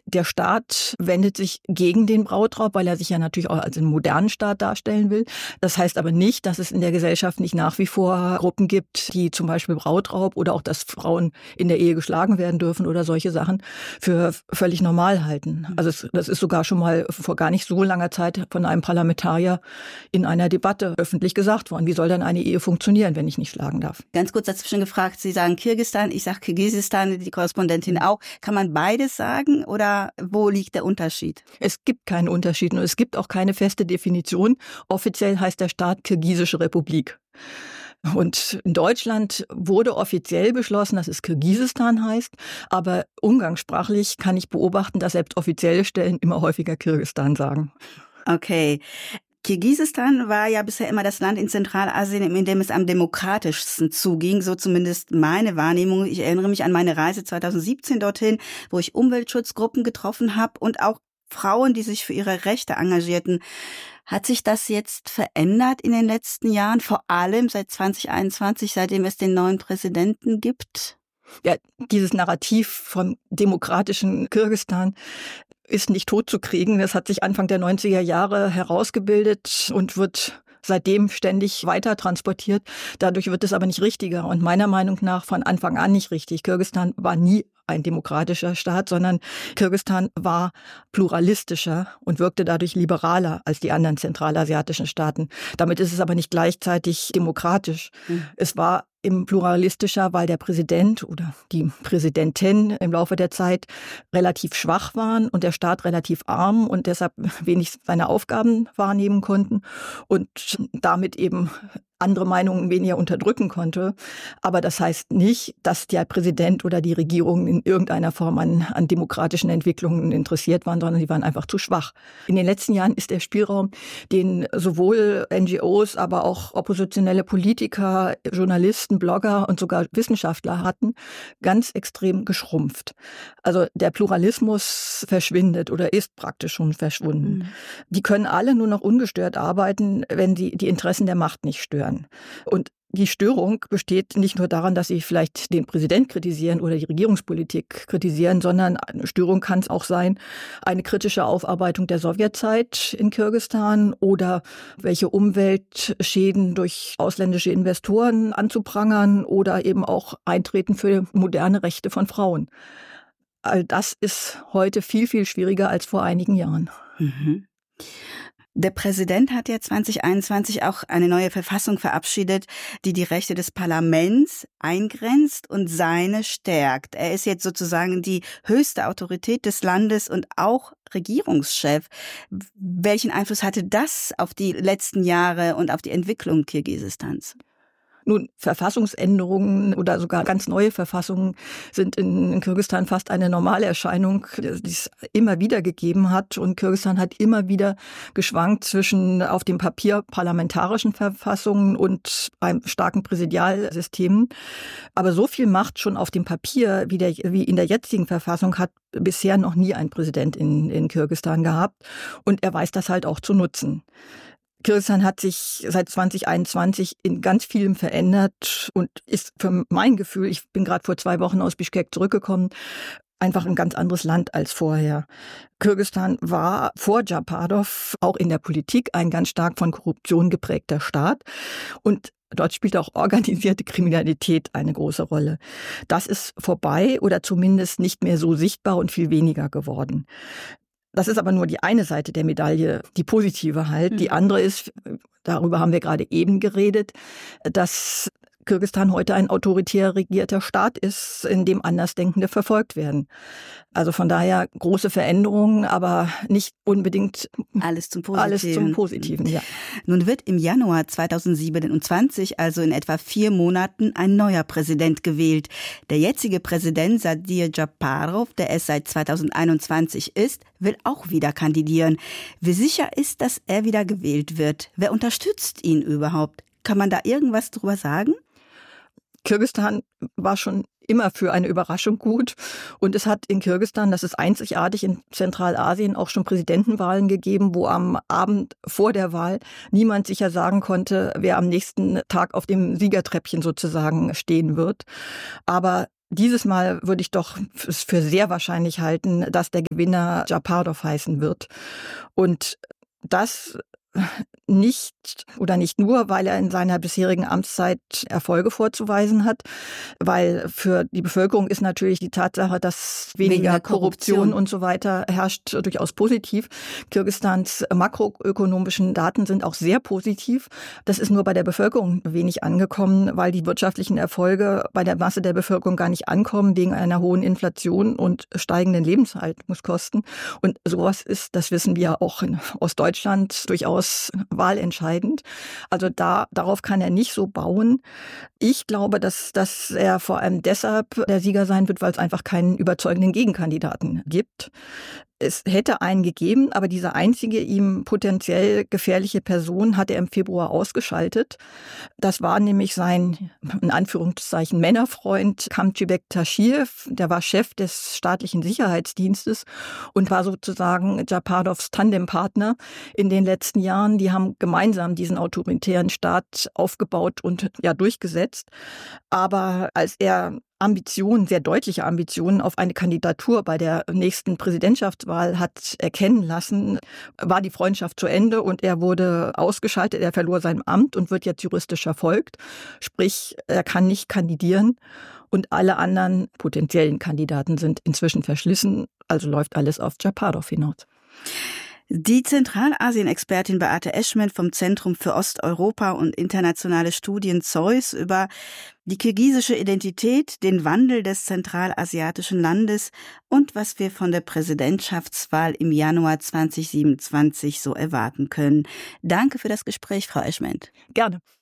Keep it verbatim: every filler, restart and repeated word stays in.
Der Staat wendet sich gegen den Brautraub, weil er sich ja natürlich auch als einen modernen Staat darstellen will. Das heißt aber nicht, dass es in der Gesellschaft nicht nach wie vor Gruppen gibt, die zum Beispiel Brautraub oder auch, dass Frauen in der Ehe geschlagen werden dürfen oder solche Sachen für völlig normal halten. Also es, das ist sogar schon mal vor gar nicht so langer Zeit von einem Parlamentarier in einer Debatte öffentlich gesagt worden. Wie soll dann eine Ehe funktionieren, wenn ich nicht schlagen darf? Ganz kurz dazwischen gefragt, Sie sagen Kirgisistan, ich sage Kirgisistan, die Korrespondentin auch. Kann man beides sagen oder wo liegt der Unterschied? Es gibt keinen Unterschied und es gibt auch keine feste Definition. Offiziell heißt der Staat Kirgisische Republik. Und in Deutschland wurde offiziell beschlossen, dass es Kirgisistan heißt, aber umgangssprachlich kann ich beobachten, dass selbst offizielle Stellen immer häufiger Kirgisistan sagen. Okay. Kirgisistan war ja bisher immer das Land in Zentralasien, in dem es am demokratischsten zuging, so zumindest meine Wahrnehmung. Ich erinnere mich an meine Reise zweitausendsiebzehn dorthin, wo ich Umweltschutzgruppen getroffen habe und auch Frauen, die sich für ihre Rechte engagierten. Hat sich das jetzt verändert in den letzten Jahren, vor allem seit zwanzig einundzwanzig, seitdem es den neuen Präsidenten gibt? Ja, dieses Narrativ vom demokratischen Kirgisistan ist nicht totzukriegen. Das hat sich Anfang der neunziger Jahre herausgebildet und wird seitdem ständig weiter transportiert. Dadurch wird es aber nicht richtiger und meiner Meinung nach von Anfang an nicht richtig. Kirgisistan war nie ein demokratischer Staat, sondern Kirgisistan war pluralistischer und wirkte dadurch liberaler als die anderen zentralasiatischen Staaten. Damit ist es aber nicht gleichzeitig demokratisch. Mhm. Es war im pluralistischer, weil der Präsident oder die Präsidentin im Laufe der Zeit relativ schwach waren und der Staat relativ arm und deshalb wenig seine Aufgaben wahrnehmen konnten und damit eben andere Meinungen weniger unterdrücken konnte. Aber das heißt nicht, dass der Präsident oder die Regierung in irgendeiner Form an, an demokratischen Entwicklungen interessiert waren, sondern sie waren einfach zu schwach. In den letzten Jahren ist der Spielraum, den sowohl N G Os, aber auch oppositionelle Politiker, Journalisten, Blogger und sogar Wissenschaftler hatten, ganz extrem geschrumpft. Also der Pluralismus verschwindet oder ist praktisch schon verschwunden. Mhm. Die können alle nur noch ungestört arbeiten, wenn sie die Interessen der Macht nicht stören. Und die Störung besteht nicht nur daran, dass sie vielleicht den Präsident kritisieren oder die Regierungspolitik kritisieren, sondern eine Störung kann es auch sein, eine kritische Aufarbeitung der Sowjetzeit in Kirgisistan oder welche Umweltschäden durch ausländische Investoren anzuprangern oder eben auch Eintreten für moderne Rechte von Frauen. All das ist heute viel, viel schwieriger als vor einigen Jahren. Mhm. Der Präsident hat ja zwanzig einundzwanzig auch eine neue Verfassung verabschiedet, die die Rechte des Parlaments eingrenzt und seine stärkt. Er ist jetzt sozusagen die höchste Autorität des Landes und auch Regierungschef. Welchen Einfluss hatte das auf die letzten Jahre und auf die Entwicklung Kirgisistans? Nun, Verfassungsänderungen oder sogar ganz neue Verfassungen sind in, in Kirgisistan fast eine normale Erscheinung, die es immer wieder gegeben hat. Und Kirgisistan hat immer wieder geschwankt zwischen auf dem Papier parlamentarischen Verfassungen und einem starken Präsidialsystem. Aber so viel Macht schon auf dem Papier wie, der, wie in der jetzigen Verfassung hat bisher noch nie ein Präsident in, in Kirgisistan gehabt. Und er weiß das halt auch zu nutzen. Kirgisistan hat sich seit zwanzig einundzwanzig in ganz vielem verändert und ist für mein Gefühl, ich bin gerade vor zwei Wochen aus Bischkek zurückgekommen, einfach ein ganz anderes Land als vorher. Kirgisistan war vor Japarov auch in der Politik ein ganz stark von Korruption geprägter Staat und dort spielt auch organisierte Kriminalität eine große Rolle. Das ist vorbei oder zumindest nicht mehr so sichtbar und viel weniger geworden. Das ist aber nur die eine Seite der Medaille, die positive halt. Die andere ist, darüber haben wir gerade eben geredet, dass Kirgisistan heute ein autoritär regierter Staat ist, in dem Andersdenkende verfolgt werden. Also von daher große Veränderungen, aber nicht unbedingt alles zum Positiven. Alles zum Positiven, ja. Nun wird im Januar zweitausendsiebenundzwanzig, also in etwa vier Monaten, ein neuer Präsident gewählt. Der jetzige Präsident Sadir Japarov, der es seit zweitausendeinundzwanzig ist, will auch wieder kandidieren. Wie sicher ist, dass er wieder gewählt wird? Wer unterstützt ihn überhaupt? Kann man da irgendwas drüber sagen? Kirgisistan war schon immer für eine Überraschung gut. Und es hat in Kirgisistan, das ist einzigartig, in Zentralasien auch schon Präsidentenwahlen gegeben, wo am Abend vor der Wahl niemand sicher sagen konnte, wer am nächsten Tag auf dem Siegertreppchen sozusagen stehen wird. Aber Dieses Mal würde ich doch es für sehr wahrscheinlich halten, dass der Gewinner Japarov heißen wird. Und das nicht oder nicht nur, weil er in seiner bisherigen Amtszeit Erfolge vorzuweisen hat, weil für die Bevölkerung ist natürlich die Tatsache, dass weniger, weniger Korruption, Korruption und so weiter herrscht, durchaus positiv. Kirgisistans makroökonomischen Daten sind auch sehr positiv. Das ist nur bei der Bevölkerung wenig angekommen, weil die wirtschaftlichen Erfolge bei der Masse der Bevölkerung gar nicht ankommen, wegen einer hohen Inflation und steigenden Lebenshaltungskosten. Und sowas ist, das wissen wir auch in Ostdeutschland, durchaus wahlentscheidend. Also da, darauf kann er nicht so bauen. Ich glaube, dass, dass er vor allem deshalb der Sieger sein wird, weil es einfach keinen überzeugenden Gegenkandidaten gibt. Es hätte einen gegeben, aber diese einzige ihm potenziell gefährliche Person hat er im Februar ausgeschaltet. Das war nämlich sein, in Anführungszeichen, Männerfreund Kamtschibek Taschiev. Der war Chef des staatlichen Sicherheitsdienstes und war sozusagen Japarovs Tandempartner in den letzten Jahren. Die haben gemeinsam diesen autoritären Staat aufgebaut und ja durchgesetzt. Aber als er Ambitionen, sehr deutliche Ambitionen auf eine Kandidatur bei der nächsten Präsidentschaftswahl hat erkennen lassen, war die Freundschaft zu Ende und er wurde ausgeschaltet. Er verlor sein Amt und wird jetzt juristisch verfolgt. Sprich, er kann nicht kandidieren und alle anderen potenziellen Kandidaten sind inzwischen verschlissen. Also läuft alles auf Japarov hinaus. Die Zentralasien-Expertin Beate Eschment vom Zentrum für Osteuropa und internationale Studien ZEUS über die kirgisische Identität, den Wandel des zentralasiatischen Landes und was wir von der Präsidentschaftswahl im Januar zwanzig siebenundzwanzig so erwarten können. Danke für das Gespräch, Frau Eschment. Gerne.